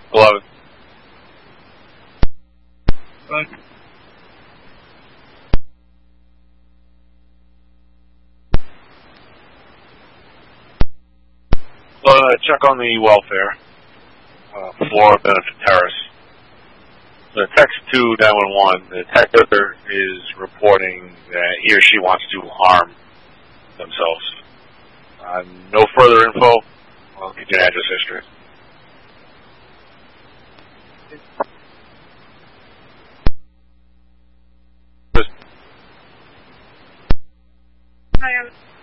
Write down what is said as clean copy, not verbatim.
11. Right. Check on the welfare for Benefit Terrace. The text to 911, the detective is reporting that he or she wants to harm themselves. No further info. I'll give you an address history. Hi,